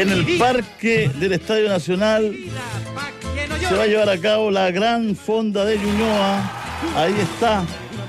En el parque del Estadio Nacional se va a llevar a cabo la gran fonda de Ñuñoa. Ahí está.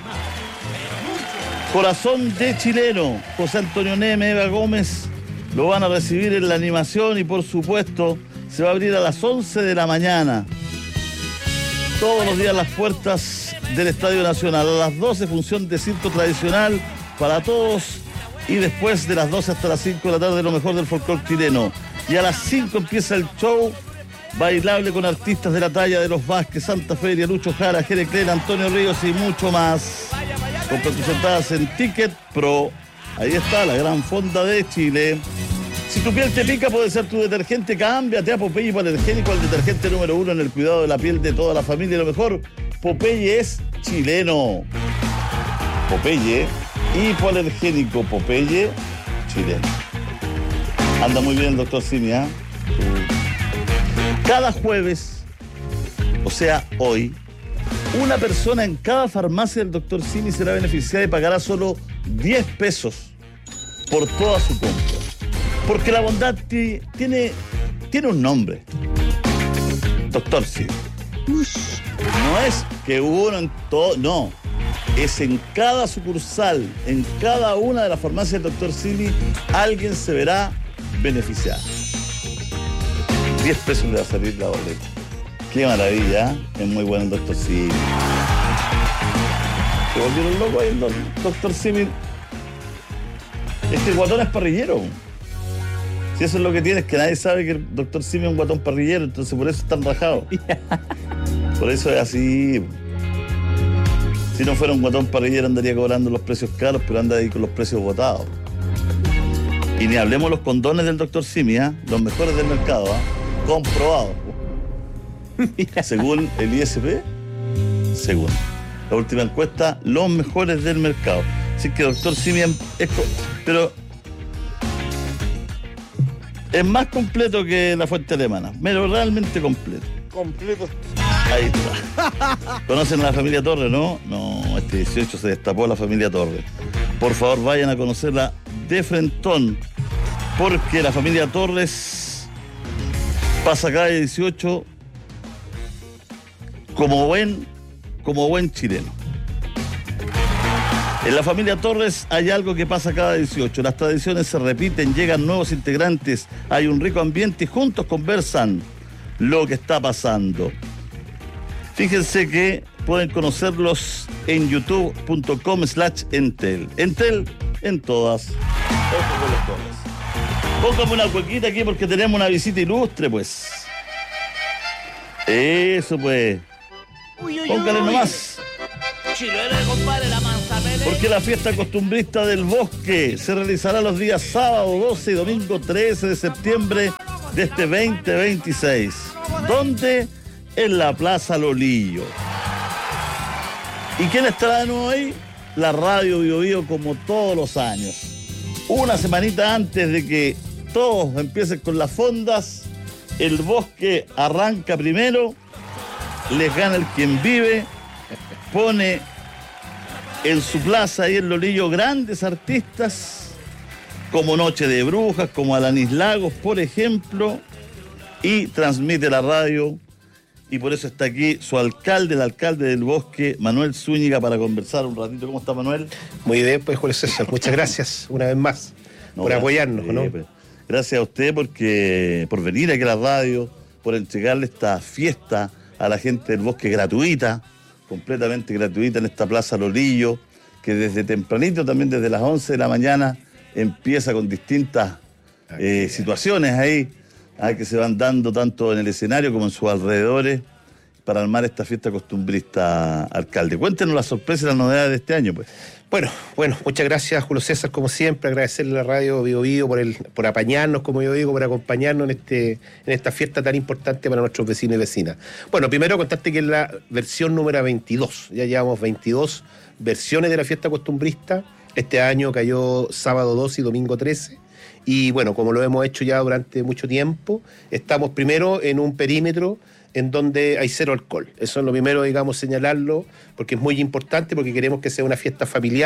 Corazón de chileno. José Antonio Neme, Eva Gómez lo van a recibir en la animación y por supuesto se va a abrir a las 11 de la mañana. Todos los días las puertas del Estadio Nacional. A las 12 función de circo tradicional para todos. Y después de las 12 hasta las 5 de la tarde lo mejor del folclore chileno. Y a las 5 empieza el show bailable con artistas de la talla de Los Vázquez, Santa Feria, Lucho Jara, Jere Clen, Antonio Ríos y mucho más. Compra tus entradas en Ticket Pro. Ahí está la gran fonda de Chile. Si tu piel te pica, puede ser tu detergente. Cámbiate a Popeye Hipoalergénico, el detergente número 1 en el cuidado de la piel de toda la familia. Lo mejor, Popeye es chileno. Popeye Hipoalergénico, Popeye chileno. Anda muy bien el doctor Simi, ¿eh? Cada jueves, o sea, hoy, una persona en cada farmacia del doctor Simi será beneficiada y pagará solo 10 pesos por toda su compra. Porque la bondad tiene un nombre. Doctor Simi. No es que uno en todo, no. Es en cada sucursal, en cada una de las farmacias del doctor Simi, alguien se verá beneficiado. 10 pesos le va a salir la boleta. Qué maravilla, ¿eh? Es muy bueno el doctor Simi. Se volvieron locos ahí el doctor Simi. Este guatón es parrillero. Si eso es lo que tiene, es que nadie sabe que el doctor Simi es un guatón parrillero, entonces por eso están rajados. Por eso es así. Si no fuera un guatón parrillero andaría cobrando los precios caros, pero anda ahí con los precios botados. Y ni hablemos los condones del doctor Simi, ¿eh? Los mejores del mercado, ¿eh? Comprobados. Según el ISP, según la última encuesta, los mejores del mercado. Así que doctor Simi es, pero es más completo que la fuente alemana, pero realmente completo. Completo. Ahí está. ¿Conocen a la familia Torres, no? No, este 18 se destapó la familia Torres. Por favor, vayan a conocerla de frentón, porque la familia Torres pasa cada 18 como buen chileno. En la familia Torres hay algo que pasa cada 18. Las tradiciones se repiten, llegan nuevos integrantes, hay un rico ambiente y juntos conversan lo que está pasando. Fíjense que pueden conocerlos en youtube.com/Entel. Entel en todas. Ojo con los Torres. Póngame una cuequita aquí porque tenemos una visita ilustre, pues. Eso, pues. Póngale nomás. Porque la fiesta costumbrista del bosque se realizará los días sábado 12 y domingo 13 de septiembre de este 2026. ¿Dónde? En la Plaza Lolillo. ¿Y quién estará de nuevo ahí? La Radio Bio Bio, como todos los años. Una semanita antes de que todos empiecen con las fondas, el bosque arranca primero, les gana el quien vive, pone en su plaza y en Lolillo grandes artistas, como Noche de Brujas, como Alanis Lagos, por ejemplo, y transmite la radio. Y por eso está aquí su alcalde, el alcalde del bosque, Manuel Zúñiga, para conversar un ratito. ¿Cómo está, Manuel? Muy bien, pues, Julio César. Muchas gracias una vez más por apoyarnos, ¿no? Gracias a usted por venir aquí a la radio, por entregarle esta fiesta a la gente del bosque gratuita, completamente gratuita en esta Plaza Lolillo, que desde tempranito, también desde las 11 de la mañana, empieza con distintas situaciones ahí, que se van dando tanto en el escenario como en sus alrededores para armar esta fiesta costumbrista, alcalde. Cuéntenos las sorpresas y las novedades de este año, pues. Bueno, muchas gracias, Julio César, como siempre, agradecerle a la radio Bio Bio por apañarnos, como yo digo, por acompañarnos en esta fiesta tan importante para nuestros vecinos y vecinas. Bueno, primero contarte que es la versión número 22, ya llevamos 22 versiones de la fiesta costumbrista. Este año cayó sábado 12 y domingo 13. Y bueno, como lo hemos hecho ya durante mucho tiempo, estamos primero en un perímetro en donde hay cero alcohol. Eso es lo primero, digamos, señalarlo, porque es muy importante, porque queremos que sea una fiesta familiar,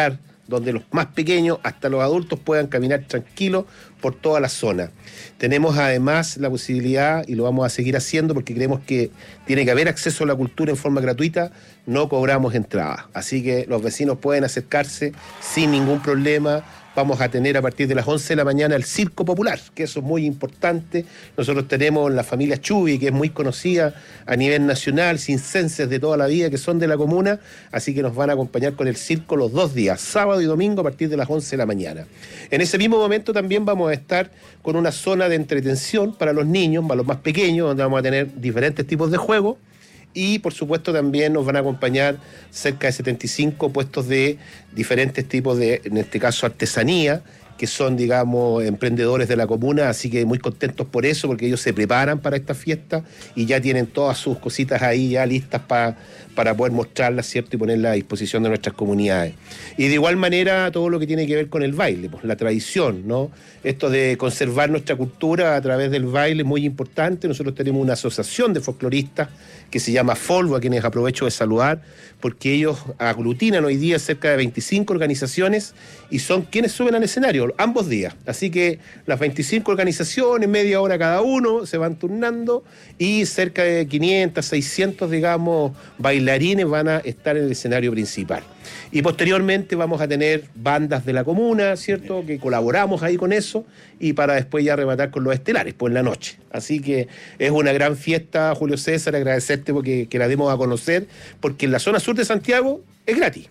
donde los más pequeños hasta los adultos puedan caminar tranquilos por toda la zona. Tenemos además la posibilidad, y lo vamos a seguir haciendo porque creemos que tiene que haber acceso a la cultura en forma gratuita, no cobramos entrada. Así que los vecinos pueden acercarse sin ningún problema. Vamos a tener a partir de las 11 de la mañana el Circo Popular, que eso es muy importante. Nosotros tenemos la familia Chubi, que es muy conocida a nivel nacional, circenses de toda la vida que son de la comuna, así que nos van a acompañar con el circo los 2 días, sábado y domingo a partir de las 11 de la mañana. En ese mismo momento también vamos a estar con una zona de entretención para los niños, para los más pequeños, donde vamos a tener diferentes tipos de juegos. Y, por supuesto, también nos van a acompañar cerca de 75 puestos de diferentes tipos de, en este caso, artesanía, que son, digamos, emprendedores de la comuna, así que muy contentos por eso, porque ellos se preparan para esta fiesta y ya tienen todas sus cositas ahí ya listas para poder mostrarlas, ¿cierto? Y ponerlas a disposición de nuestras comunidades. Y de igual manera, todo lo que tiene que ver con el baile, pues la tradición, ¿no? Esto de conservar nuestra cultura a través del baile es muy importante. Nosotros tenemos una asociación de folcloristas que se llama Folvo, a quienes aprovecho de saludar, porque ellos aglutinan hoy día cerca de 25 organizaciones y son quienes suben al escenario ambos días. Así que las 25 organizaciones, media hora cada uno, se van turnando y cerca de 500, 600, digamos, bailarines van a estar en el escenario principal. Y posteriormente vamos a tener bandas de la comuna, ¿cierto?, que colaboramos ahí con eso, y para después ya rematar con los estelares, pues en la noche. Así que es una gran fiesta, Julio César, agradecerte porque que la demos a conocer, porque en la zona sur de Santiago es gratis,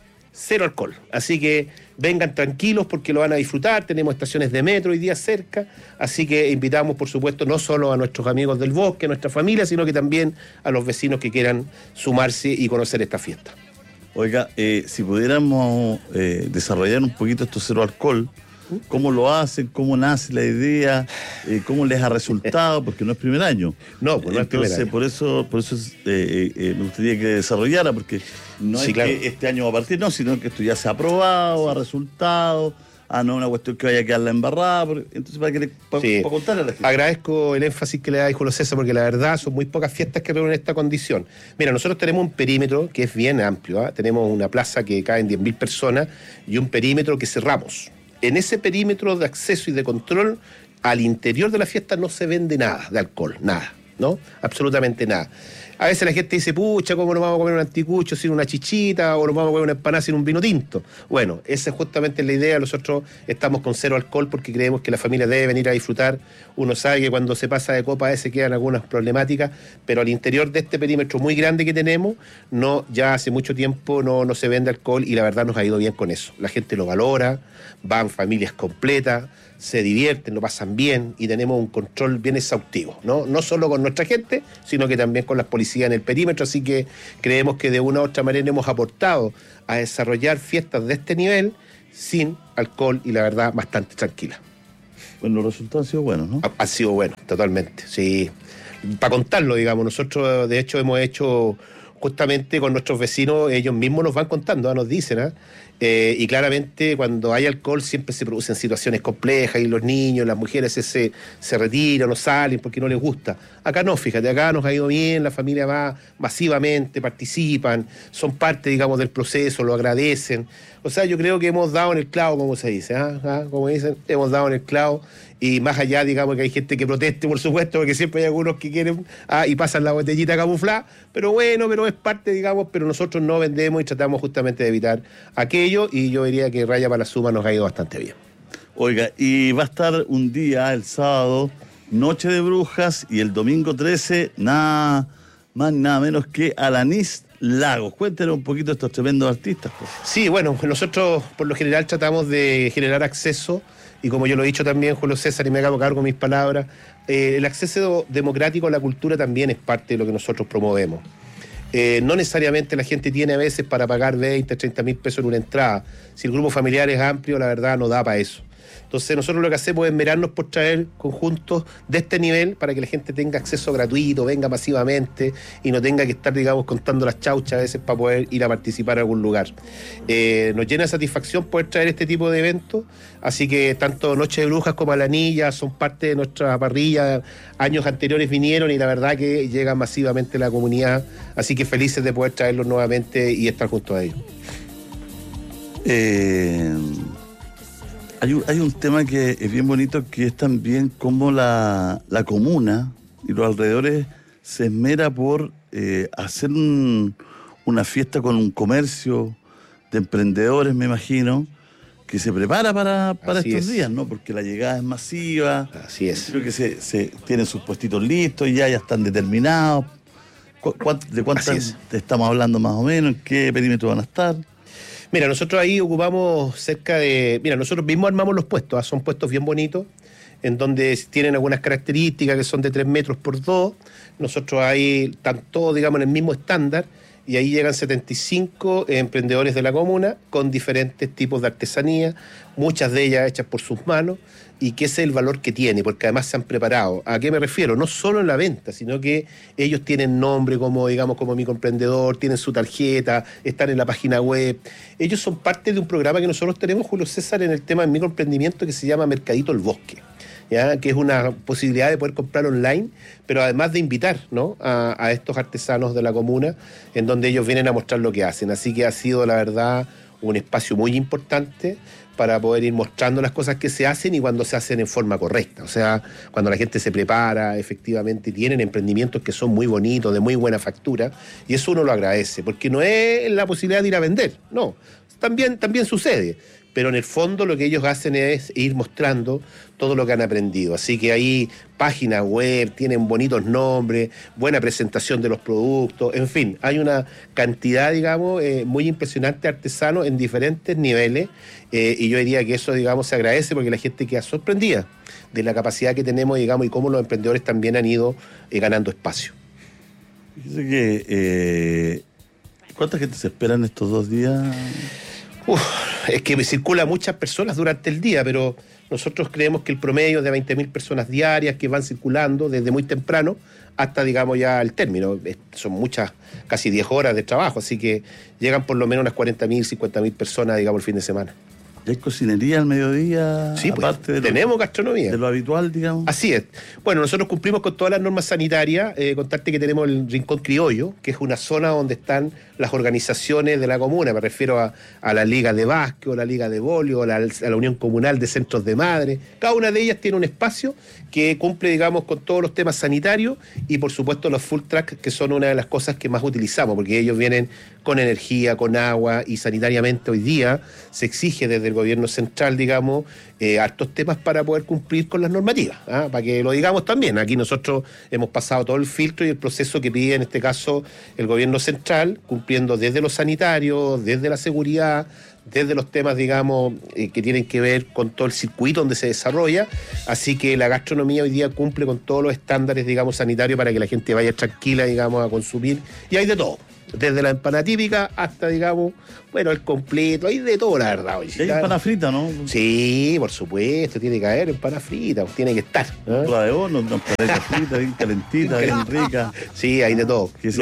0 alcohol. Así que vengan tranquilos porque lo van a disfrutar, tenemos estaciones de metro hoy día cerca, así que invitamos, por supuesto, no solo a nuestros amigos del bosque, a nuestra familia, sino que también a los vecinos que quieran sumarse y conocer esta fiesta. Oiga, si pudiéramos desarrollar un poquito esto 0 alcohol, ¿cómo lo hacen? ¿Cómo nace la idea? ¿Cómo les ha resultado? Porque no es primer año. No, pues no es primer año. Por eso me gustaría que desarrollara, porque no es claro que este año va a partir, no, sino que esto ya se ha aprobado, ha resultado. No es una cuestión que vaya a quedar la embarrada. Entonces, para contarle a la gente. Agradezco el énfasis que le da Julio César, porque la verdad son muy pocas fiestas que reúnen esta condición. Mira, nosotros tenemos un perímetro que es bien amplio, ¿eh? Tenemos una plaza que caen 10.000 personas y un perímetro que cerramos. En ese perímetro de acceso y de control, al interior de la fiesta no se vende nada de alcohol, nada, ¿no? Absolutamente nada. A veces la gente dice, pucha, ¿cómo nos vamos a comer un anticucho sin una chichita? ¿O nos vamos a comer una empanada sin un vino tinto? Bueno, esa es justamente la idea. Nosotros estamos con 0 alcohol porque creemos que la familia debe venir a disfrutar. Uno sabe que cuando se pasa de copa a veces quedan algunas problemáticas, pero al interior de este perímetro muy grande que tenemos, ya hace mucho tiempo no se vende alcohol y la verdad nos ha ido bien con eso. La gente lo valora, van familias completas, se divierten, lo pasan bien y tenemos un control bien exhaustivo, ¿no? No solo con nuestra gente, sino que también con las policías en el perímetro, así que creemos que de una u otra manera hemos aportado a desarrollar fiestas de este nivel sin alcohol y la verdad bastante tranquila. Bueno, los resultados han sido buenos, ¿no? Ha sido bueno, totalmente, sí. Para contarlo, digamos, nosotros de hecho hemos hecho justamente con nuestros vecinos, ellos mismos nos van contando, nos dicen, y claramente cuando hay alcohol siempre se producen situaciones complejas y los niños, las mujeres se retiran o salen porque no les gusta. Acá no, fíjate, acá nos ha ido bien, la familia va masivamente, participan, son parte, digamos, del proceso, lo agradecen. O sea, yo creo que hemos dado en el clavo, como se dice, como dicen, hemos dado en el clavo. Y más allá, digamos, que hay gente que proteste, por supuesto, porque siempre hay algunos que quieren y pasan la botellita camuflada, pero bueno, pero es parte, digamos, pero nosotros no vendemos y tratamos justamente de evitar aquello, y yo diría que raya para la suma nos ha ido bastante bien. Oiga, y va a estar un día, el sábado, Noche de Brujas, y el domingo 13, nada más, nada menos que Alanis Lagos. Cuéntenos un poquito de estos tremendos artistas, pues. Sí, bueno, nosotros por lo general tratamos de generar acceso. Y como yo lo he dicho también, Julio César, y me hago cargo con mis palabras, el acceso democrático a la cultura también es parte de lo que nosotros promovemos. No necesariamente la gente tiene a veces para pagar 20, 30 mil pesos en una entrada. Si el grupo familiar es amplio, la verdad no da para eso. Entonces nosotros lo que hacemos es mirarnos por traer conjuntos de este nivel para que la gente tenga acceso gratuito, venga masivamente y no tenga que estar, digamos, contando las chauchas a veces para poder ir a participar en algún lugar. Nos llena de satisfacción poder traer este tipo de eventos, así que tanto Noche de Brujas como Alanilla son parte de nuestra parrilla. Años anteriores vinieron y la verdad que llega masivamente la comunidad, así que felices de poder traerlos nuevamente y estar junto a ellos. Hay un tema que es bien bonito, que es también cómo la comuna y los alrededores se esmera por hacer una fiesta con un comercio de emprendedores, me imagino, que se prepara para estos días, ¿no? Porque la llegada es masiva. Así es. Creo que se tienen sus puestitos listos y ya están determinados. ¿De cuántas estamos hablando más o menos? ¿En qué perímetro van a estar? Mira, nosotros ahí ocupamos nosotros mismos armamos los puestos, son puestos bien bonitos, en donde tienen algunas características que son de 3 metros por 2. Nosotros ahí están todos, digamos, en el mismo estándar, y ahí llegan 75 emprendedores de la comuna con diferentes tipos de artesanía, muchas de ellas hechas por sus manos, y que ese es el valor que tiene, porque además se han preparado. ¿A qué me refiero? No solo en la venta, sino que ellos tienen nombre como microemprendedor, tienen su tarjeta, están en la página web. Ellos son parte de un programa que nosotros tenemos, Julio César, en el tema del microemprendimiento, que se llama Mercadito El Bosque, ¿ya? Que es una posibilidad de poder comprar online, pero además de invitar, ¿no?, a estos artesanos de la comuna, en donde ellos vienen a mostrar lo que hacen. Así que ha sido, la verdad, un espacio muy importante para poder ir mostrando las cosas que se hacen y cuando se hacen en forma correcta. O sea, cuando la gente se prepara, efectivamente tienen emprendimientos que son muy bonitos, de muy buena factura, y eso uno lo agradece, porque no es la posibilidad de ir a vender, no, también sucede. Pero en el fondo lo que ellos hacen es ir mostrando todo lo que han aprendido. Así que ahí páginas web, tienen bonitos nombres, buena presentación de los productos, en fin, hay una cantidad, digamos, muy impresionante de artesanos en diferentes niveles, y yo diría que eso, digamos, se agradece porque la gente queda sorprendida de la capacidad que tenemos, digamos, y cómo los emprendedores también han ido ganando espacio. Fíjese que ¿cuánta gente se espera en estos 2 días? Es que circula muchas personas durante el día, pero nosotros creemos que el promedio es de 20.000 personas diarias que van circulando desde muy temprano hasta, digamos, ya el término. Son muchas, casi 10 horas de trabajo, así que llegan por lo menos unas 40.000, 50.000 personas, digamos, el fin de semana. ¿Y hay cocinería al mediodía? Sí, aparte pues, tenemos gastronomía. De lo habitual, digamos. Así es. Bueno, nosotros cumplimos con todas las normas sanitarias. Contarte que tenemos el Rincón Criollo, que es una zona donde están las organizaciones de la comuna. Me refiero a la Liga de Básquet, o la Liga de Voleo, a la Unión Comunal de Centros de Madre. Cada una de ellas tiene un espacio que cumple, digamos, con todos los temas sanitarios, y por supuesto los full track, que son una de las cosas que más utilizamos, porque ellos vienen con energía, con agua, y sanitariamente hoy día se exige desde el gobierno central, digamos, hartos temas para poder cumplir con las normativas, para que lo digamos también. Aquí nosotros hemos pasado todo el filtro y el proceso que pide en este caso el gobierno central, cumpliendo desde lo sanitario, desde la seguridad, desde los temas, digamos, que tienen que ver con todo el circuito donde se desarrolla. Así que la gastronomía hoy día cumple con todos los estándares, digamos, sanitarios, para que la gente vaya tranquila, digamos, a consumir, y hay de todo. Desde la empanada típica hasta, digamos, bueno, el completo, hay de todo, la verdad. Hoy, hay empanada frita, ¿no? Sí, por supuesto, tiene que haber empanada frita, tiene que estar. La de horno, una empanada frita, bien calentita, bien rica. Sí, hay de todo. Que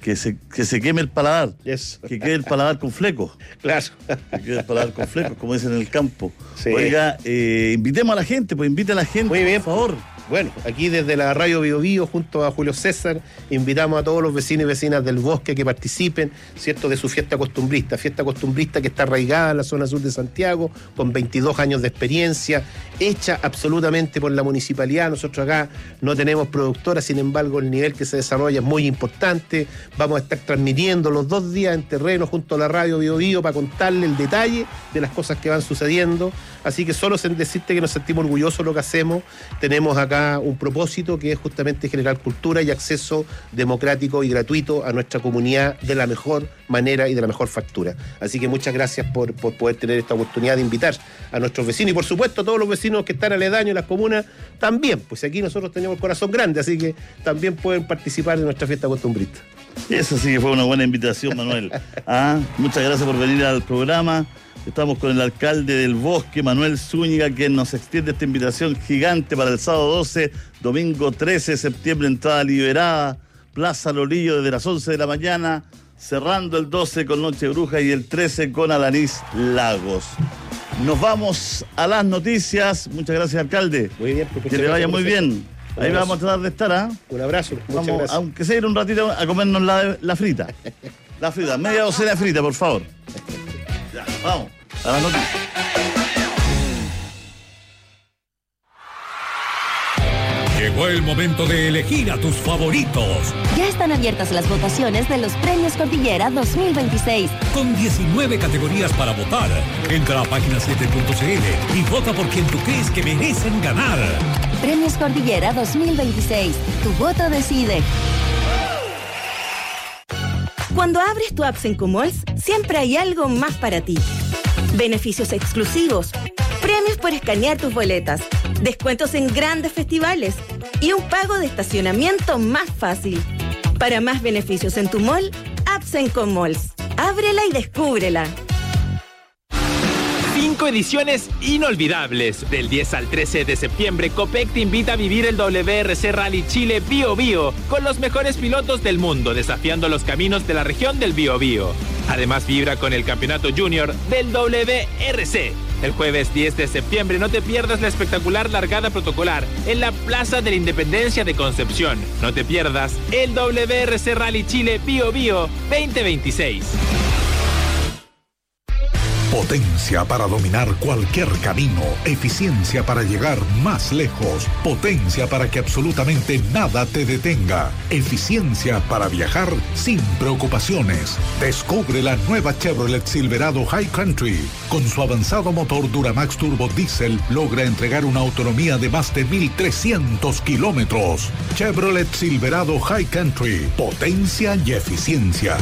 se queme el paladar. Yes. Que quede el paladar con flecos. Claro. Que quede el paladar con flecos, como dicen en el campo. Sí. Oiga, invitemos a la gente, pues invite a la gente, muy bien, por favor. Bueno, aquí desde la Radio Bio Bio, junto a Julio César, invitamos a todos los vecinos y vecinas del Bosque que participen, ¿cierto?, de su fiesta costumbrista que está arraigada en la zona sur de Santiago, con 22 años de experiencia, hecha absolutamente por la municipalidad. Nosotros acá no tenemos productora, sin embargo el nivel que se desarrolla es muy importante. Vamos a estar transmitiendo los 2 días en terreno junto a la Radio Bio Bio para contarle el detalle de las cosas que van sucediendo. Así que solo decirte que nos sentimos orgullosos de lo que hacemos. Tenemos acá un propósito que es justamente generar cultura y acceso democrático y gratuito a nuestra comunidad de la mejor manera y de la mejor factura. Así que muchas gracias por poder tener esta oportunidad de invitar a nuestros vecinos, y por supuesto a todos los vecinos que están aledaños en las comunas también, pues aquí nosotros tenemos el corazón grande, así que también pueden participar de nuestra fiesta costumbrista. Eso sí que fue una buena invitación, Manuel. Muchas gracias por venir al programa. Estamos con el alcalde del Bosque, Manuel Zúñiga, quien nos extiende esta invitación gigante para el sábado 12, domingo 13 de septiembre, entrada liberada, Plaza Lolillo desde las 11 de la mañana, cerrando el 12 con Noche Bruja y el 13 con Alanís Lagos. Nos vamos a las noticias. Muchas gracias, alcalde. Muy bien. Que le vaya muy bien. Ahí vamos a tratar de estar, Un abrazo. Muchas gracias. Aunque sea ir un ratito a comernos la frita. La frita, media docena de frita, por favor. Ya, vamos. a las noticias. Llegó el momento de elegir a tus favoritos. Ya están abiertas las votaciones de los Premios Cordillera 2026. Con 19 categorías para votar. Entra a página7.cl y vota por quien tú crees que merecen ganar. Premios Cordillera 2026. Tu voto decide. Cuando abres tu app Sencomalls, siempre hay algo más para ti. Beneficios exclusivos, premios por escanear tus boletas, descuentos en grandes festivales y un pago de estacionamiento más fácil. Para más beneficios en tu mall, app Sencomalls. Ábrela y descúbrela. 5 ediciones inolvidables. Del 10 al 13 de septiembre, Copec te invita a vivir el WRC Rally Chile Bío Bío con los mejores pilotos del mundo desafiando los caminos de la región del Bío Bío. Además, vibra con el campeonato junior del WRC. El jueves 10 de septiembre no te pierdas la espectacular largada protocolar en la Plaza de la Independencia de Concepción. No te pierdas el WRC Rally Chile Bío Bío 2026. Potencia para dominar cualquier camino, eficiencia para llegar más lejos, potencia para que absolutamente nada te detenga, eficiencia para viajar sin preocupaciones. Descubre la nueva Chevrolet Silverado High Country. Con su avanzado motor Duramax Turbo Diesel logra entregar una autonomía de más de 1,300 kilómetros. Chevrolet Silverado High Country, potencia y eficiencia.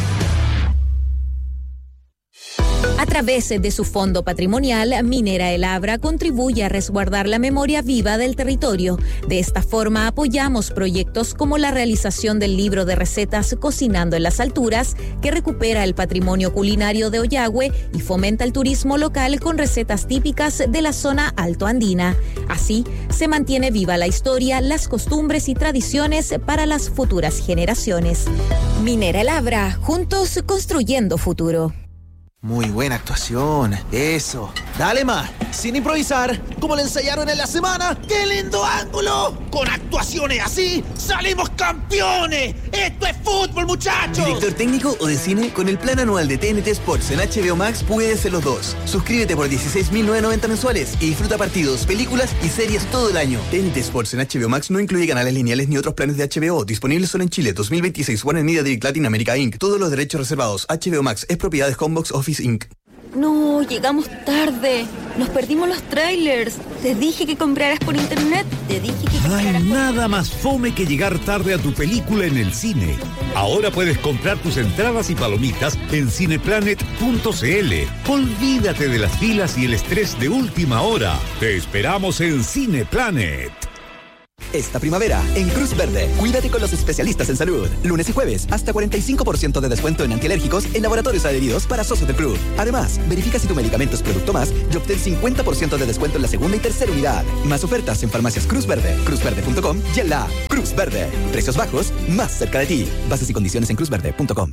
A través de su fondo patrimonial, Minera El Abra contribuye a resguardar la memoria viva del territorio. De esta forma, apoyamos proyectos como la realización del libro de recetas Cocinando en las Alturas, que recupera el patrimonio culinario de Ollagüe y fomenta el turismo local con recetas típicas de la zona altoandina. Así, se mantiene viva la historia, las costumbres y tradiciones para las futuras generaciones. Minera El Abra, juntos construyendo futuro. Muy buena actuación, eso. Dale más, sin improvisar, como le ensayaron en la semana. ¡Qué lindo ángulo! Con actuaciones así, ¡salimos campeones! ¡Esto es fútbol, muchachos! ¿Director técnico o de cine? Con el plan anual de TNT Sports en HBO Max puedes ser los dos. Suscríbete por 16.990 mensuales y disfruta partidos, películas y series todo el año. TNT Sports en HBO Max no incluye canales lineales ni otros planes de HBO. Disponibles solo en Chile. 2026. Warner Media Direct Latin America Inc. Todos los derechos reservados. HBO Max es propiedad de Homebox Office Inc. No, llegamos tarde. Nos perdimos los trailers. Te dije que compraras por internet. No hay nada más fome que llegar tarde a tu película en el cine. Ahora puedes comprar tus entradas y palomitas en cineplanet.cl. Olvídate de las filas y el estrés de última hora. Te esperamos en Cineplanet. Esta primavera, en Cruz Verde, cuídate con los especialistas en salud. Lunes y jueves, hasta 45% de descuento en antialérgicos en laboratorios adheridos para socios del club. Además, verifica si tu medicamento es Producto Más y obtén 50% de descuento en la segunda y tercera unidad. Más ofertas en farmacias Cruz Verde, cruzverde.com y en la Cruz Verde. Precios bajos, más cerca de ti. Bases y condiciones en cruzverde.com.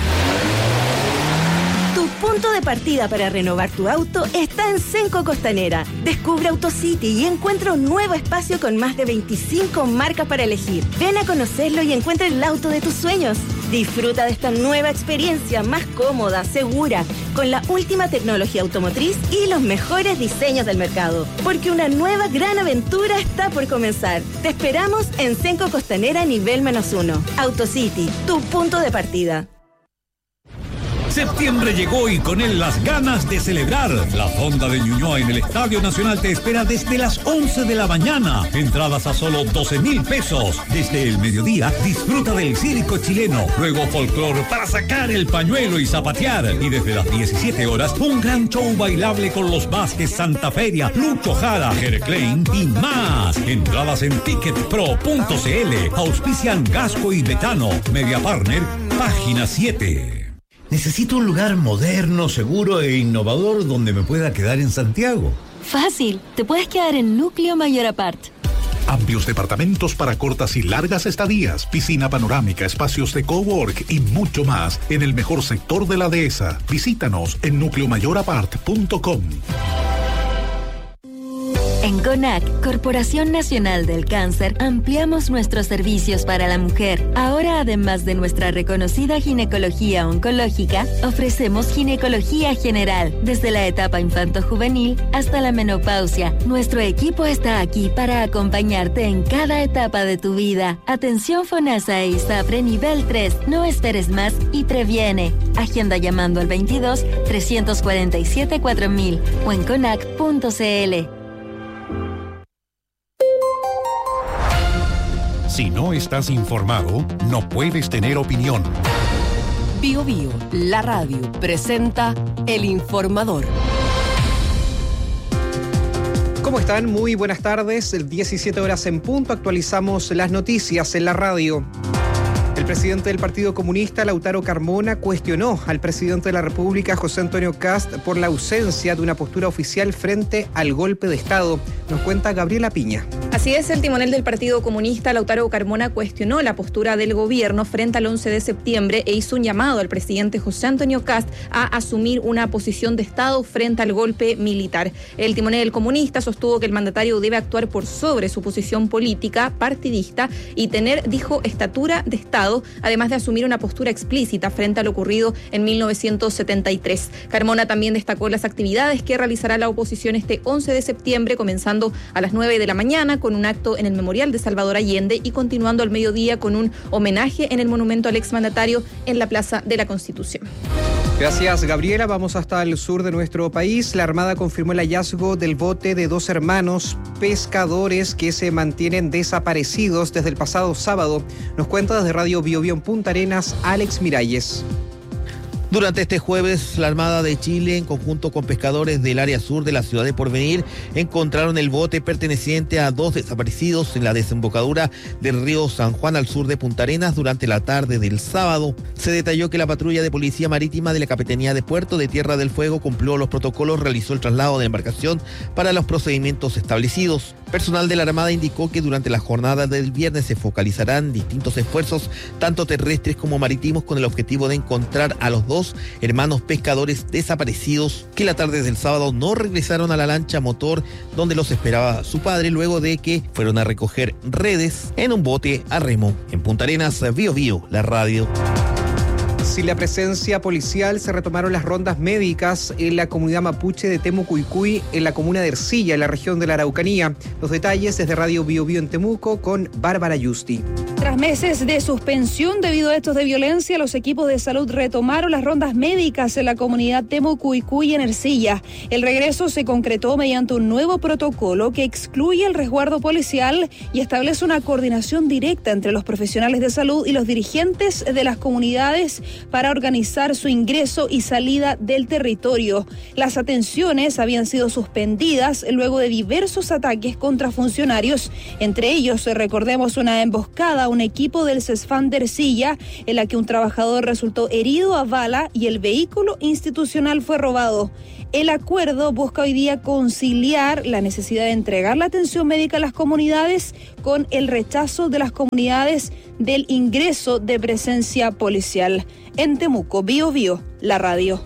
Punto de partida para renovar tu auto está en Senco Costanera. Descubre AutoCity y encuentra un nuevo espacio con más de 25 marcas para elegir. Ven a conocerlo y encuentra el auto de tus sueños. Disfruta de esta nueva experiencia más cómoda, segura, con la última tecnología automotriz y los mejores diseños del mercado. Porque una nueva gran aventura está por comenzar. Te esperamos en Senco Costanera nivel -1. AutoCity, tu punto de partida. Septiembre llegó y con él las ganas de celebrar. La Fonda de Ñuñoa en el Estadio Nacional te espera desde las 11 de la mañana. Entradas a solo 12,000 pesos. Desde el mediodía, disfruta del circo chileno. Luego folclor para sacar el pañuelo y zapatear. Y desde las 17 horas, un gran show bailable con los Vázquez, Santa Feria, Lucho Jara, Jere Klein y más. Entradas en ticketpro.cl. Auspician Gasco y Betano. Media Partner, página 7. Necesito un lugar moderno, seguro e innovador donde me pueda quedar en Santiago. Fácil, te puedes quedar en Núcleo Mayor Apart. Amplios departamentos para cortas y largas estadías, piscina panorámica, espacios de cowork y mucho más en el mejor sector de la dehesa. Visítanos en nucleomayorapart.com. En CONAC, Corporación Nacional del Cáncer, ampliamos nuestros servicios para la mujer. Ahora, además de nuestra reconocida ginecología oncológica, ofrecemos ginecología general, desde la etapa infanto-juvenil hasta la menopausia. Nuestro equipo está aquí para acompañarte en cada etapa de tu vida. Atención FONASA e ISAPRE nivel 3. No esperes más y previene. Agenda llamando al 22 347 4000 o en conac.cl. Si no estás informado, no puedes tener opinión. Bio Bio, la radio, presenta El Informador. ¿Cómo están? Muy buenas tardes. 17 horas en punto. Actualizamos las noticias en la radio. El presidente del Partido Comunista, Lautaro Carmona, cuestionó al presidente de la República, José Antonio Kast, por la ausencia de una postura oficial frente al golpe de Estado. Nos cuenta Gabriela Piña. Así es, el timonel del Partido Comunista, Lautaro Carmona, cuestionó la postura del gobierno frente al 11 de septiembre e hizo un llamado al presidente José Antonio Kast a asumir una posición de Estado frente al golpe militar. El timonel comunista sostuvo que el mandatario debe actuar por sobre su posición política, partidista y tener, dijo, estatura de Estado, además de asumir una postura explícita frente a lo ocurrido en 1973. Carmona también destacó las actividades que realizará la oposición este 11 de septiembre, comenzando a las 9 de la mañana con un acto en el Memorial de Salvador Allende y continuando al mediodía con un homenaje en el monumento al exmandatario en la Plaza de la Constitución. Gracias, Gabriela. Vamos hasta el sur de nuestro país. La Armada confirmó el hallazgo del bote de 2 hermanos pescadores que se mantienen desaparecidos desde el pasado sábado. Nos cuenta desde Radio Bio Bio en Punta Arenas, Alex Miralles. Durante este jueves, la Armada de Chile, en conjunto con pescadores del área sur de la ciudad de Porvenir, encontraron el bote perteneciente a 2 desaparecidos en la desembocadura del río San Juan al sur de Punta Arenas durante la tarde del sábado. Se detalló que la patrulla de policía marítima de la Capitanía de Puerto de Tierra del Fuego cumplió los protocolos, realizó el traslado de la embarcación para los procedimientos establecidos. Personal de la Armada indicó que durante la jornada del viernes se focalizarán distintos esfuerzos, tanto terrestres como marítimos, con el objetivo de encontrar a los 2 hermanos pescadores desaparecidos que la tarde del sábado no regresaron a la lancha motor donde los esperaba su padre, luego de que fueron a recoger redes en un bote a remo. En Punta Arenas, Bio Bio, la radio. Sin la presencia policial se retomaron las rondas médicas en la comunidad mapuche de Temucuicui, en la comuna de Ercilla, en la región de la Araucanía. Los detalles desde Radio Bio Bio en Temuco con Bárbara Yusti. Tras meses de suspensión debido a hechos de violencia, los equipos de salud retomaron las rondas médicas en la comunidad Temucuicui en Ercilla. El regreso se concretó mediante un nuevo protocolo que excluye el resguardo policial y establece una coordinación directa entre los profesionales de salud y los dirigentes de las comunidades para organizar su ingreso y salida del territorio. Las atenciones habían sido suspendidas luego de diversos ataques contra funcionarios, entre ellos, recordemos, una emboscada a un equipo del CESFAM de Ercilla, en la que un trabajador resultó herido a bala y el vehículo institucional fue robado. El acuerdo busca hoy día conciliar la necesidad de entregar la atención médica a las comunidades con el rechazo de las comunidades del ingreso de presencia policial. En Temuco, Bio Bio, la radio.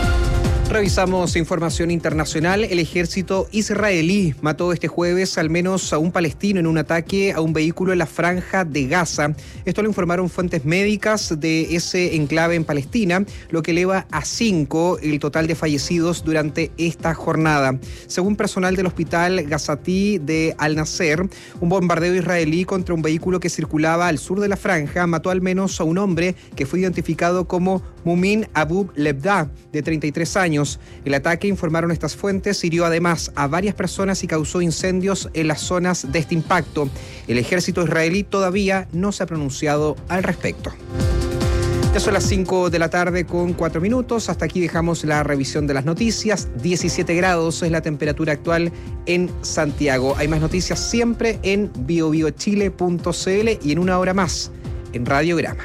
Revisamos información internacional. El ejército israelí mató este jueves al menos a un palestino en un ataque a un vehículo en la franja de Gaza. Esto lo informaron fuentes médicas de ese enclave en Palestina, lo que eleva a 5 el total de fallecidos durante esta jornada. Según personal del hospital Gazati de Al-Nasser, un bombardeo israelí contra un vehículo que circulaba al sur de la franja mató al menos a un hombre que fue identificado como Mumin Abu Lebda, de 33 años. El ataque, informaron estas fuentes, hirió además a varias personas y causó incendios en las zonas de este impacto. El ejército israelí todavía no se ha pronunciado al respecto. Ya son las 5 de la tarde con 4 minutos. Hasta aquí dejamos la revisión de las noticias. 17 grados es la temperatura actual en Santiago. Hay más noticias siempre en biobiochile.cl y en una hora más en Radiograma.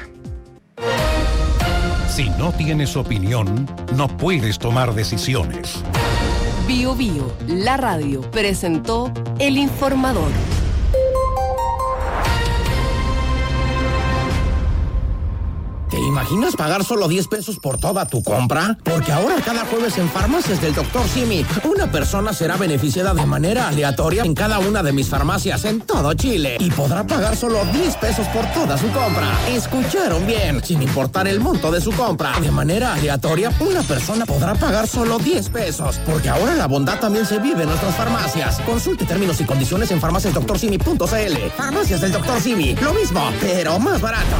Si no tienes opinión, no puedes tomar decisiones. Bio Bio, la radio, presentó El Informador. ¿Te imaginas? imaginas pagar solo 10 pesos por toda tu compra? Porque ahora cada jueves en Farmacias del Dr. Simi, una persona será beneficiada de manera aleatoria en cada una de mis farmacias en todo Chile y podrá pagar solo 10 pesos por toda su compra. Escucharon bien, sin importar el monto de su compra. De manera aleatoria, una persona podrá pagar solo 10 pesos, porque ahora la bondad también se vive en nuestras farmacias. Consulte términos y condiciones en farmaciasdoctorsimi.cl. Farmacias del Dr. Simi, lo mismo, pero más barato.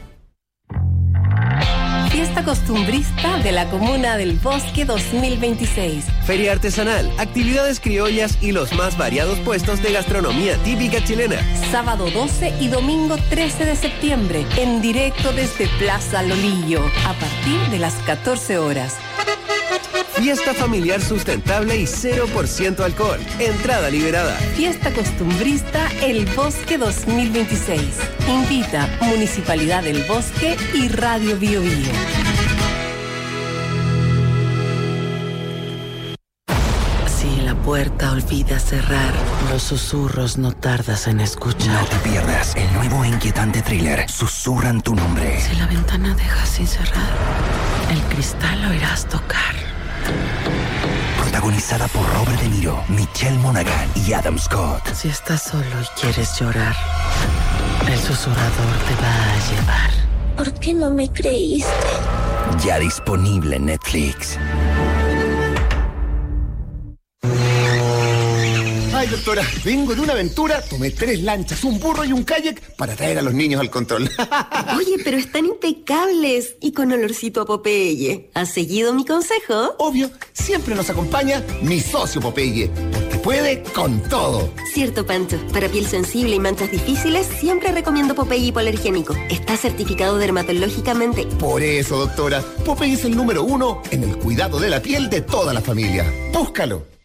Fiesta costumbrista de la Comuna del Bosque 2026. Feria artesanal, actividades criollas y los más variados puestos de gastronomía típica chilena. Sábado 12 y domingo 13 de septiembre, en directo desde Plaza Lolillo, a partir de las 14 horas. Fiesta familiar sustentable y 0% alcohol. Entrada liberada. Fiesta costumbrista El Bosque 2026. Invita Municipalidad del Bosque y Radio Bio Bio. Si la puerta olvida cerrar, los susurros no tardas en escuchar. No te pierdas el nuevo e inquietante thriller Susurran tu nombre. Si la ventana deja sin cerrar, el cristal lo irás tocar. Protagonizada por Robert De Niro, Michelle Monaghan y Adam Scott. Si estás solo y quieres llorar, el susurrador te va a llevar. ¿Por qué no me creíste? Ya disponible en Netflix. Ay, doctora, vengo de una aventura, tomé 3 lanchas, un burro y un kayak para traer a los niños al control. Oye, pero están impecables y con olorcito a Popeye. ¿Has seguido mi consejo? Obvio, siempre nos acompaña mi socio Popeye, porque puede con todo. Cierto, Pancho. Para piel sensible y manchas difíciles, siempre recomiendo Popeye hipoalergénico. Está certificado dermatológicamente. Por eso, doctora, Popeye es el número 1 en el cuidado de la piel de toda la familia. Búscalo.